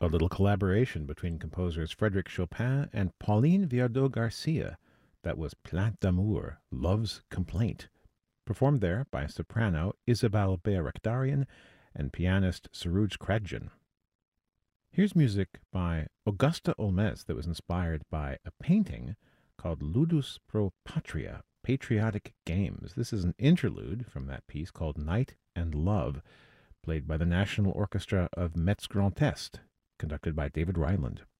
a little collaboration between composers Frédéric Chopin and Pauline Viardot Garcia. That was Plainte d'amour, Love's Complaint, performed there by soprano Isabelle Bayrakdarian and pianist Suruj Kradjan. Here's music by Augusta Olmes that was inspired by a painting called Ludus pro Patria, Patriotic Games. This is an interlude from that piece called Night and Love, played by the National Orchestra of Metz Grand Est, conducted by David Ryland.